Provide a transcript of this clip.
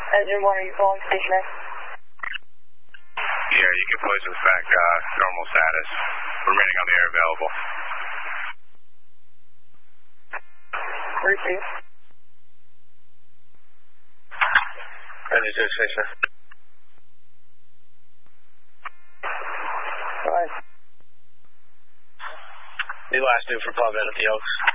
Engine 1, are you calling station A? Yeah, you can place us back normal status. Remaining on the air available. Receive. Engine 2, station. Alright. The last due for Pub Inn at the Oaks.